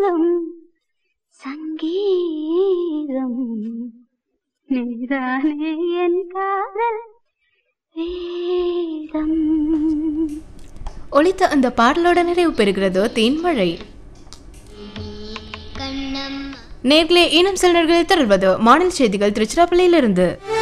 சங்கீதம் நீதானே என் காதல் வேதம். ஒலித்த அந்த பாடலோட நிறைவு பெறுகிறதோ தேன்மழை. நேர்களே, இன்னும் சில நேர்களில் தொடர்வது மாநில செய்திகள் திருச்சிராப்பள்ளியிலிருந்து.